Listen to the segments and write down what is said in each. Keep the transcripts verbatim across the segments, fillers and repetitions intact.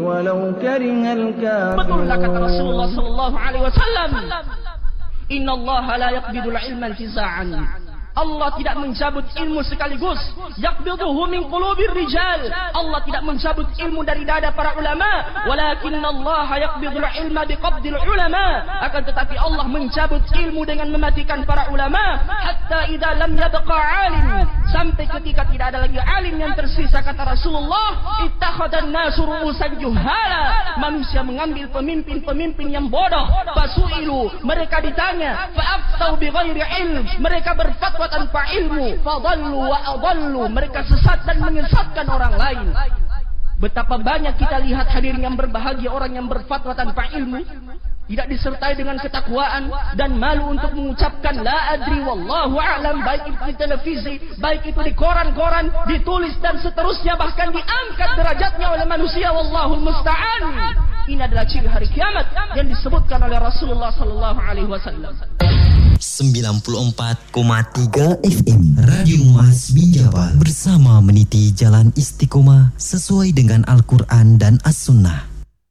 ولو كره الكافرون. Betullah kata Rasulullah sallallahu alaihi wasallam, Inna Allah la yaqbidul ilma intiza'an. Allah tidak mencabut ilmu sekaligus. Yaqbiduhu min qulubir rijal. Allah tidak mencabut ilmu dari dada para ulama. Walakinna Allah yaqbidul ilma biqabdil ulama. Akan tetapi Allah mencabut ilmu dengan mematikan para ulama. Hatta idza lam yabqa alim. Sampai ketika tidak ada lagi alim yang tersisa, kata Rasulullah, ittakhadhan nasu ru'usan juhala. Manusia mengambil pemimpin-pemimpin yang bodoh. Fasu'ilu, mereka ditanya, fa'aftau bighairi ilm, mereka berfatwa tanpa ilmu, fadallu wa adallu, mereka sesat dan menyesatkan orang lain. Betapa banyak kita lihat hadirin yang berbahagia orang yang berfatwa tanpa ilmu, tidak disertai dengan ketakwaan dan malu untuk mengucapkan la adri wallahu a'lam, baik itu di televisi, baik itu di koran-koran, ditulis dan seterusnya, bahkan diangkat derajatnya oleh manusia, wallahul musta'an. Ini adalah ciri hari kiamat yang disebutkan oleh Rasulullah sallallahu alaihi wasallam. sembilan puluh empat koma tiga F M Radio Muaz Binjabal bersama meniti jalan istiqomah sesuai dengan Al-Quran dan As-Sunnah.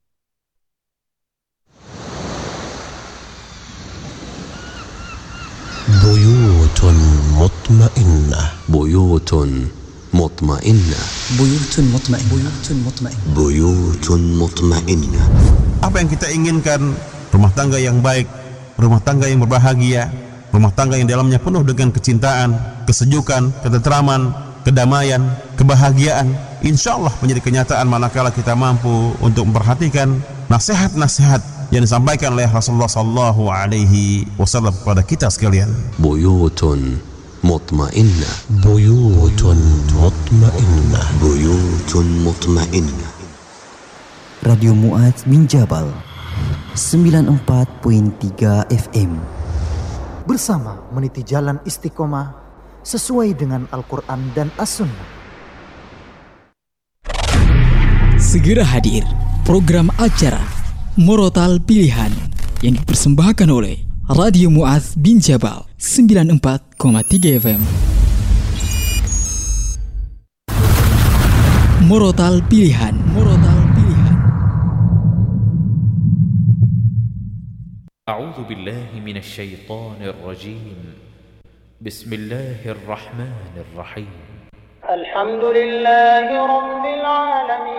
Buyutun mutmainnah, buyutun mutmainnah, Buyutun mutmainnah, Buyutun mutmainnah, buyutun mutmainnah. Apa yang kita inginkan? Rumah tangga yang baik, rumah tangga yang berbahagia, rumah tangga yang dalamnya penuh dengan kecintaan, kesejukan, ketentraman, kedamaian, kebahagiaan. Insya Allah menjadi kenyataan manakala kita mampu untuk memperhatikan nasihat-nasihat yang disampaikan oleh Rasulullah sallallahu alaihi wasallam kepada kita sekalian. Buyutun mutmainnah, buyutun mutmainnah, buyutun mutmainnah. Radio Muaz Binjabal sembilan puluh empat koma tiga F M bersama meniti jalan istiqomah sesuai dengan Al-Quran dan As-Sunnah. Segera hadir program acara Murotal Pilihan yang dipersembahkan oleh Radio Muaz Binjabal sembilan puluh empat koma tiga F M. Murotal Pilihan, Murotal Pilihan. أعوذ بالله من الشيطان الرجيم بسم الله الرحمن الرحيم الحمد لله رب العالمين